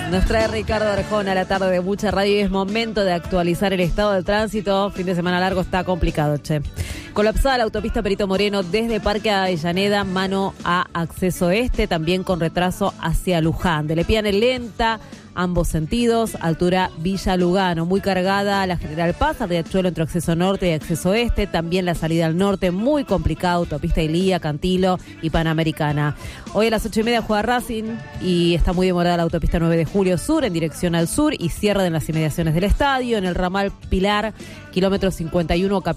Nos trae Ricardo Arjona a la tarde de Mucha Radio y es momento de actualizar el estado del tránsito. Fin de semana largo está complicado, che. Colapsada la autopista Perito Moreno desde Parque Avellaneda, mano a acceso este, también con retraso hacia Luján. De Lepiane lenta, ambos sentidos, altura Villa Lugano, muy cargada la General Paz, Riachuelo entre acceso norte y acceso este, también la salida al norte, muy complicada, autopista Ilía, Cantilo y Panamericana. Hoy a las 8:30 juega Racing y está muy demorada la autopista 9 de Julio Sur en dirección al sur y cierra en las inmediaciones del estadio, en el ramal Pilar, kilómetro 51,